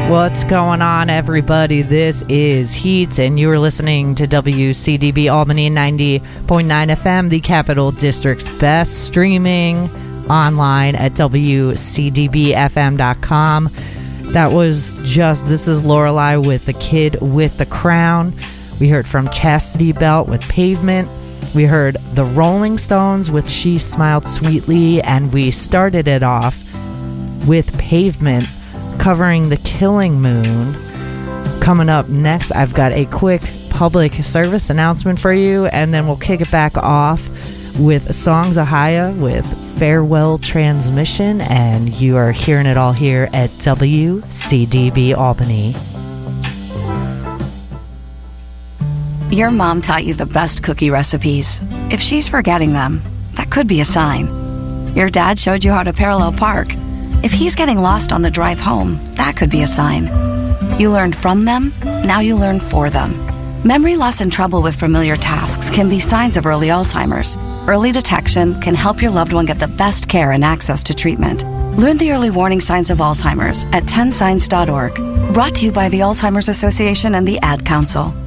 What's going on, everybody? This is Heat, and you're listening to WCDB Albany 90.9 FM, the Capital District's best, streaming online at WCDBFM.com. This is Lorelei with The Kid with the Crown. We heard from Chastity Belt with Pavement. We heard the Rolling Stones with She Smiled Sweetly, and we started it off with Pavement covering The Killing Moon. Coming up next, I've got a quick public service announcement for you, and then we'll kick it back off with Songs of Haya with Farewell Transmission, and you are hearing it all here at WCDB Albany. Your mom taught you the best cookie recipes. If she's forgetting them, that could be a sign. Your dad showed you how to parallel park. If he's getting lost on the drive home, that could be a sign. You learned from them, now you learn for them. Memory loss and trouble with familiar tasks can be signs of early Alzheimer's. Early detection can help your loved one get the best care and access to treatment. Learn the early warning signs of Alzheimer's at 10signs.org. Brought to you by the Alzheimer's Association and the Ad Council.